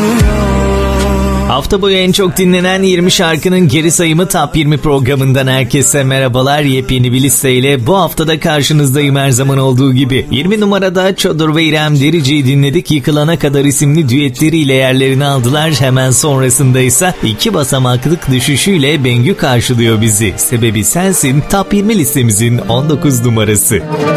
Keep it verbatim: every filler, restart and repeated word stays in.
Hafta boyu en çok dinlenen yirmi şarkının geri sayımı Top yirmi programından herkese merhabalar. Yepyeni bir listeyle bu haftada karşınızdayım her zaman olduğu gibi. yirmi numarada Çodur ve İrem Derici'yi dinledik. Yıkılana Kadar isimli düetleriyle yerlerini aldılar. Hemen sonrasında ise iki basamaklık düşüşüyle Bengü karşılıyor bizi. Sebebi Sensin Top yirmi listemizin on dokuz numarası.